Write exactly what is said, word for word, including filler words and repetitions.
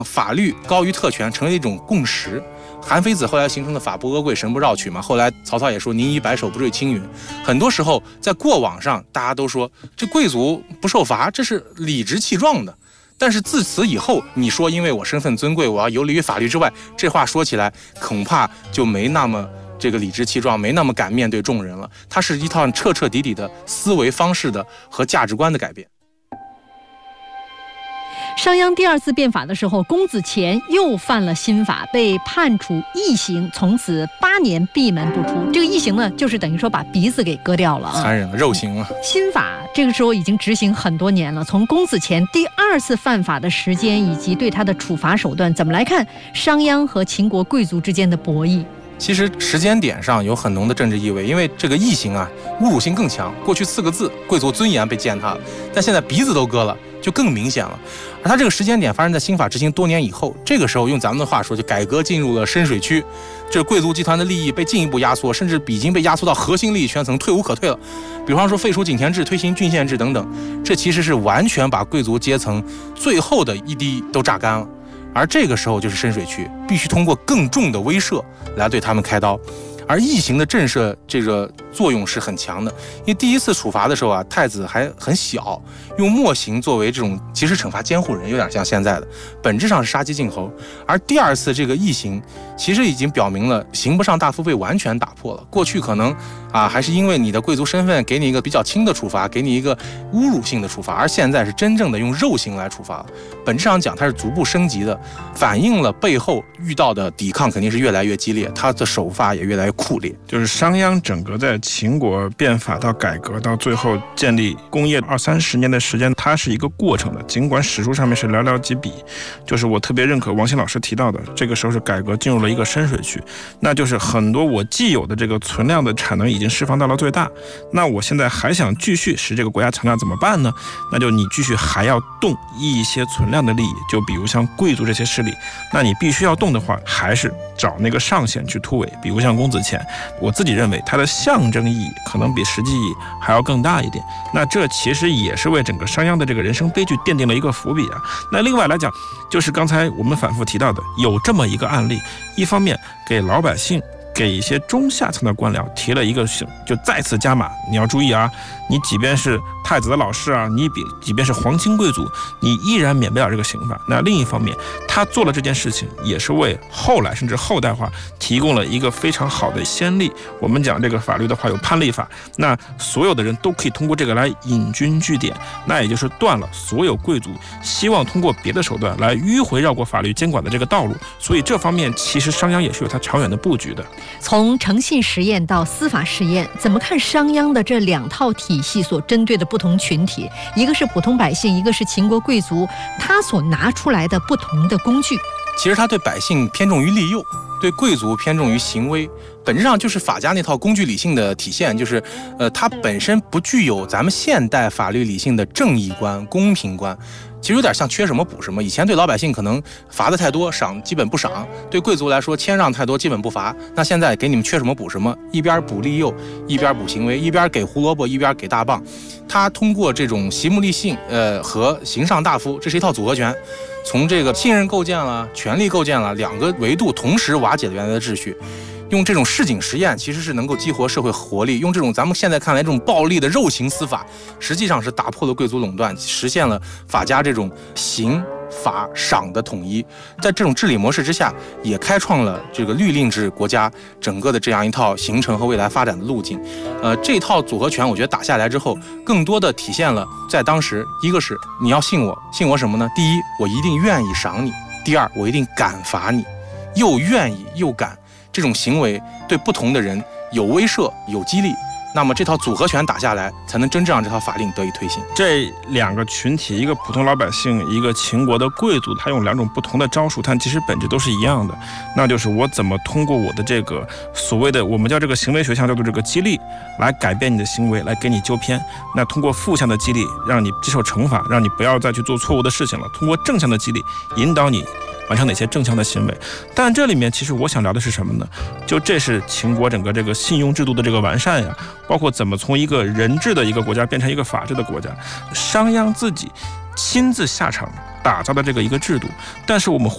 法律高于特权成为一种共识。韩非子后来形成的法不阿贵，神不绕曲嘛。后来曹操也说宁以白首不坠青云。很多时候在过往上，大家都说这贵族不受罚，这是理直气壮的。但是自此以后，你说因为我身份尊贵，我要游离于法律之外，这话说起来恐怕就没那么这个理直气壮，没那么敢面对众人了。它是一套彻彻底底的思维方式的和价值观的改变。 商鞅第二次变法的时候，公子虔又犯了新法，被判处异刑，从此八年闭门不出。这个异刑呢，就是等于说把鼻子给割掉了啊， 残忍了，肉刑了。 新法这个时候已经执行很多年了，从公子虔第二次犯法的时间以及对他的处罚手段，怎么来看商鞅和秦国贵族之间的博弈？ 其实时间点上有很浓的政治意味，因为这个异刑啊，侮辱性更强。过去四个字，贵族尊严被践踏了，但现在鼻子都割了，就更明显了。而它这个时间点发生在新法执行多年以后，这个时候用咱们的话说，就改革进入了深水区，这贵族集团的利益被进一步压缩，甚至已经被压缩到核心利益圈层，退无可退了。比方说废除井田制、推行郡县制等等，这其实是完全把贵族阶层最后的一滴都榨干了。而这个时候就是深水区，必须通过更重的威慑来对他们开刀。而异刑的震慑这个作用是很强的，因为第一次处罚的时候啊，太子还很小，用墨刑作为这种其实惩罚监护人，有点像现在的，本质上是杀鸡儆猴。而第二次这个异刑，其实已经表明了刑不上大夫被完全打破了。过去可能啊，还是因为你的贵族身份给你一个比较轻的处罚，给你一个侮辱性的处罚，而现在是真正的用肉刑来处罚。本质上讲，它是逐步升级的，反映了背后遇到的抵抗肯定是越来越激烈，他的手法也越来越酷烈。 就是商鞅整个在秦国变法到改革到最后建立工业二三十年的时间，它是一个过程的，尽管史书上面是寥寥几笔。就是我特别认可王鑫老师提到的，这个时候是改革进入了一个深水区，那就是很多我既有的这个存量的产能已经释放到了最大，那我现在还想继续使这个国家强大怎么办呢？那就你继续还要动一些存量的利益，就比如像贵族这些势力，那你必须要动的话，还是找那个上限去突围，比如像公子虔，我自己认为它的象征意义可能比实际意义还要更大一点。那这其实也是为整个商鞅的这个人生悲剧奠定了一个伏笔啊。那另外来讲，就是刚才我们反复提到的，有这么一个案例，一方面给老百姓给一些中下层的官僚提了一个醒，就再次加码，你要注意啊，你即便是太子的老师啊，你比即便是皇亲贵族，你依然免不了这个刑罚。那另一方面，他做了这件事情，也是为后来甚至后代化提供了一个非常好的先例。我们讲这个法律的话，有判例法，那所有的人都可以通过这个来引经据典，那也就是断了所有贵族希望通过别的手段来迂回绕过法律监管的这个道路。所以这方面其实商鞅也是有他长远的布局的。 从诚信实验到司法实验，怎么看商鞅的这两套体系所针对的不同群体，一个是普通百姓，一个是秦国贵族，他所拿出来的不同的工具？ 其实他对百姓偏重于利诱，对贵族偏重于行为，本质上就是法家那套工具理性的体现，就是呃，它本身不具有咱们现代法律理性的正义观、公平观。其实有点像缺什么补什么。以前对老百姓可能罚的太多，赏基本不赏；对贵族来说谦让太多，基本不罚。那现在给你们缺什么补什么，一边补利诱，一边补行为，一边给胡萝卜，一边给大棒。他通过这种席目立信，呃和刑上大夫，这是一套组合拳，从这个信任构建了、权力构建了两个维度，同时瓦解了原来的秩序。用这种市井实验其实是能够激活社会活力，用这种咱们现在看来这种暴力的肉刑司法，实际上是打破了贵族垄断，实现了法家这种刑法赏的统一。在这种治理模式之下，也开创了这个律令制国家整个的这样一套形成和未来发展的路径。呃，这套组合拳我觉得打下来之后，更多的体现了在当时，一个是你要信我，信我什么呢？第一，我一定愿意赏你；第二，我一定敢罚你，又愿意又敢。这种行为对不同的人有威慑、有激励，那么这套组合拳打下来，才能真正让这套法令得以推行。 这两个群体，一个普通老百姓，一个秦国的贵族，他用两种不同的招数，但其实本质都是一样的，那就是我怎么通过我的这个所谓的我们叫这个行为学项叫做这个激励，来改变你的行为，来给你纠偏。那通过负向的激励，让你接受惩罚，让你不要再去做错误的事情了；通过正向的激励，引导你完成哪些正向的行为。但这里面其实我想聊的是什么呢？就这是秦国整个这个信用制度的这个完善呀，包括怎么从一个人治的一个国家变成一个法治的国家，商鞅自己亲自下场打造的这个一个制度。但是我们